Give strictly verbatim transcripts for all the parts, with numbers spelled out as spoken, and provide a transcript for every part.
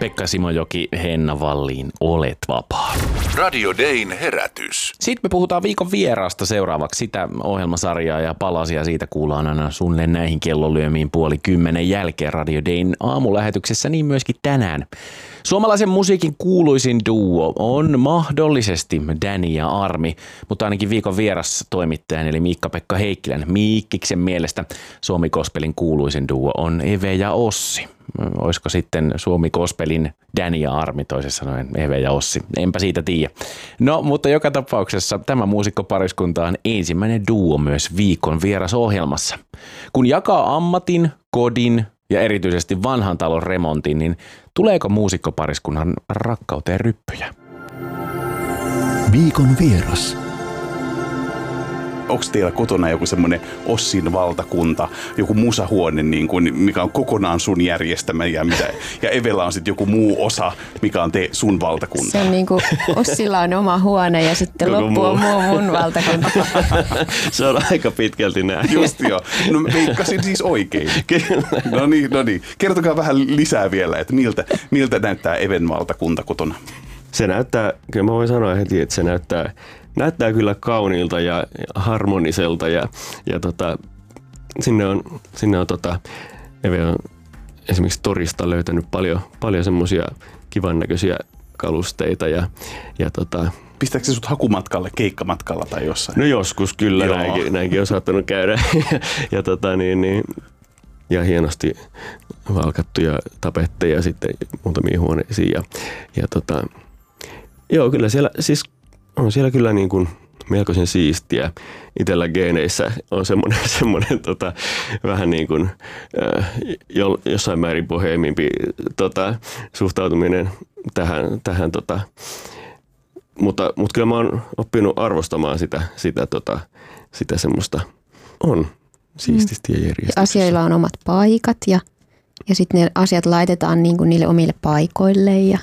Pekka Simojoki, Henna Wallin, olet vapaa. Radio Dayn herätys. Sitten me puhutaan viikon vieraasta seuraavaksi. Sitä ohjelmasarjaa ja palasia siitä kuullaan aina suunnilleen näihin kellonlyömiin puoli kymmenen jälkeen Radio Dayn aamulähetyksessä, niin myöskin tänään. Suomalaisen musiikin kuuluisin duo on mahdollisesti Danny ja Armi, mutta ainakin viikon vieras toimittajan eli Miikka-Pekka Heikkilän Miikkiksen mielestä Suomi Gospelin kuuluisin duo on Eve ja Ossi. Olisiko sitten Suomi Gospelin Danny ja Armi, toisessa sanoen Eve ja Ossi? Enpä siitä tiedä. No, mutta joka tapauksessa tämä muusikkopariskunta on ensimmäinen duo myös viikon vierasohjelmassa. Kun jakaa ammatin, kodin ja erityisesti vanhan talon remontin, niin tuleeko muusikkopariskunnan rakkauteen ryppyjä? Viikon vieras. Onko teillä kotona joku semmoinen Ossin valtakunta, joku musahuone, niin kuin, mikä on kokonaan sun järjestämä ja, mitä, ja Evellä on sitten joku muu osa, mikä on te, sun valtakunta? Se on niin kuin Ossilla on oma huone ja sitten koko loppu on muu mun valtakunta. Se on aika pitkälti näin. Just joo. No veikkasin siis oikein. No niin, no niin. Kertokaa vähän lisää vielä, että miltä, miltä näyttää Even valtakunta kotona? Se näyttää, kyllä mä voin sanoa heti, että se näyttää Näyttää kyllä kauniilta ja harmoniselta ja, ja tota, sinne on, sinne on tota, Eve on esimerkiksi torista löytänyt paljon, paljon semmoisia kivan näköisiä kalusteita ja, ja tota, pistääkö se sut hakumatkalle, keikkamatkalla tai jossain? No joskus kyllä, näinkin, näinkin on saattanut käydä ja, ja, tota, niin, niin, ja hienosti valkattuja tapetteja sitten muutamiin huoneisiin ja, ja tota, joo kyllä siellä siis on siellä kyllä niin kuin melkoisen siistiä. Itellä geeneissä on semmoinen, semmoinen tota, vähän niin kuin äh, jo, jossain määrin boheemimpi tota, suhtautuminen tähän. tähän tota. mutta, mutta kyllä mä oon oppinut arvostamaan sitä, sitä, tota, sitä semmoista on siististi ja järjestyksessä. Asioilla on omat paikat ja, ja sitten ne asiat laitetaan niin kuin niille omille paikoille ja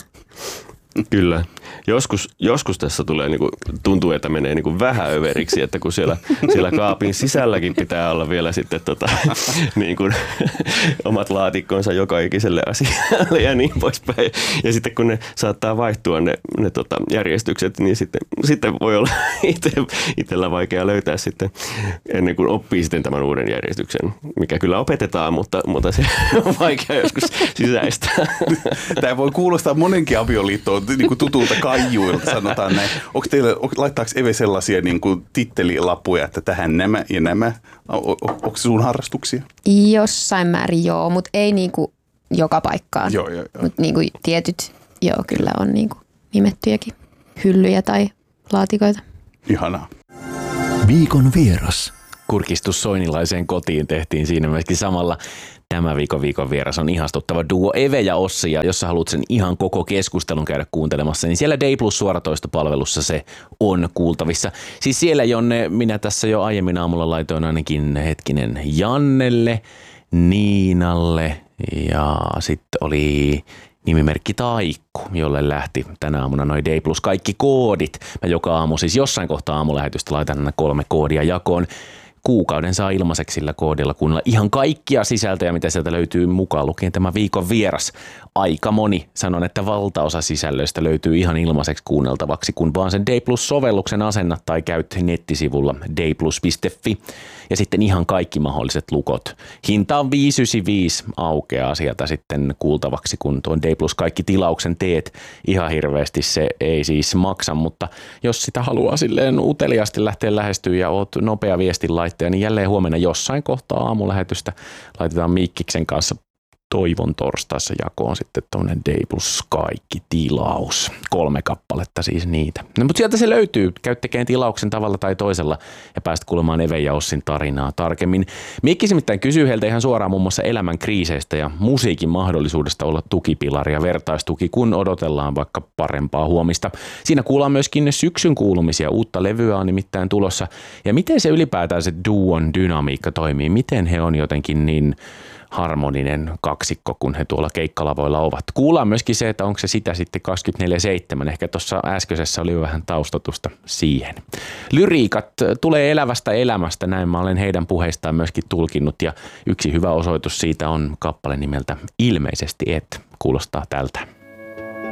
kyllä. Joskus, joskus tässä tulee, niin kuin, tuntuu, että menee niin kuin vähän överiksi, että kun siellä, siellä kaapin sisälläkin pitää olla vielä sitten tota, niin kuin, omat laatikkonsa joka ikiselle asialle ja niin poispäin. Ja sitten kun ne saattaa vaihtua ne, ne tota, järjestykset, niin sitten, sitten voi olla itse, itsellä vaikea löytää sitten ennen kuin oppii sitten tämän uuden järjestyksen, mikä kyllä opetetaan, mutta, mutta se on vaikea joskus sisäistää. Tämä voi kuulostaa monenkin avioliittoon niin kuin tutulta kaijuilta, sanotaan näin. Onko teillä, laittaako Eve sellaisia niin kuin tittelilappuja, että tähän nämä ja nämä? O, onko se sun harrastuksia? Jossain määrin joo, mutta ei niin kuin joka paikkaan. Joo, joo, joo. Mutta niin kuin tietyt, joo, kyllä on niin kuin nimettyjäkin hyllyjä tai laatikoita. Ihanaa. Viikon vieras. Kurkistus soinilaiseen kotiin tehtiin siinä myöskin samalla. Tämä viikon viikon vieras on ihastuttava duo Eve ja Ossi, ja jos sä haluat sen ihan koko keskustelun käydä kuuntelemassa, niin siellä Day Plus suoratoistopalvelussa se on kuultavissa. Siis siellä, jonne minä tässä jo aiemmin aamulla laitoin ainakin hetkinen Jannelle, Niinalle ja sitten oli nimimerkki Taikku, jolle lähti tänä aamuna noi Day Plus kaikki koodit. Mä joka aamu siis jossain kohtaa aamulähetystä laitan nämä kolme koodia jakoon. Kuukauden saa ilmaiseksi sillä koodilla kuunnella ihan kaikkia sisältöjä, mitä sieltä löytyy mukaan lukien tämä viikon vieras. Aika moni, sanon, että valtaosa sisällöistä löytyy ihan ilmaiseksi kuunneltavaksi, kun vaan sen Day Plus-sovelluksen asennat tai käyt nettisivulla dayplus piste fi ja sitten ihan kaikki mahdolliset lukot. Hinta on viisi yhdeksänkymmentäviisi, aukeaa sieltä sitten kuultavaksi, kun tuon Day Plus kaikki tilauksen teet. Ihan hirveästi se ei siis maksa, mutta jos sitä haluaa silleen uteliaasti lähteä lähestyä ja oot nopea viestin laittaja, niin jälleen huomenna jossain kohtaa aamulähetystä laitetaan Miikkiksen kanssa toivon torstaissa jakoon sitten tuonne Day Plus kaikki tilaus. Kolme kappaletta siis niitä. No, mutta sieltä se löytyy. Käy tekemään tilauksen tavalla tai toisella ja päästä kuulemaan Eve ja Ossin tarinaa tarkemmin. Mikkis nimittäin kysyy heiltä ihan suoraan muun muassa elämän kriiseistä ja musiikin mahdollisuudesta olla tukipilari ja vertaistuki, kun odotellaan vaikka parempaa huomista. Siinä kuullaan myöskin syksyn kuulumisia. Uutta levyä on nimittäin tulossa. Ja miten se ylipäätään se duon dynamiikka toimii? Miten he on jotenkin niin harmoninen kaksikko, kun he tuolla keikkalavoilla ovat. Kuullaan myöskin se, että onko se sitä sitten kaksikymmentäneljä seitsemän. Ehkä tuossa äskeisessä oli vähän taustatusta siihen. Lyriikat tulee elävästä elämästä, näin mä olen heidän puheistaan myöskin tulkinnut. Ja yksi hyvä osoitus siitä on kappale nimeltä Ilmeisesti et. Kuulostaa tältä.